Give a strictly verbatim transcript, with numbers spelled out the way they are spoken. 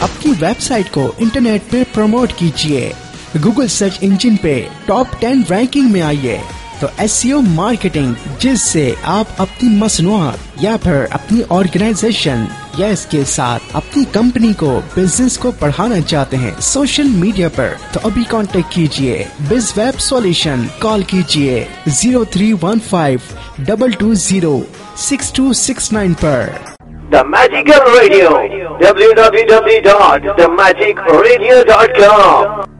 अपनी वेबसाइट को इंटरनेट पे प्रमोट कीजिए, गूगल सर्च इंजिन पे टॉप टेन रैंकिंग में आइए। तो एसईओ मार्केटिंग, जिससे आप अपनी मसनूआत या फिर अपनी ऑर्गेनाइजेशन या इसके साथ अपनी कंपनी को, बिजनेस को बढ़ाना चाहते हैं सोशल मीडिया पर, तो अभी कांटेक्ट कीजिए बिज वेब सॉल्यूशन। कॉल कीजिए zero three one five double two zero six to six nine पर। The Magical Radio, w w w dot the magic radio dot com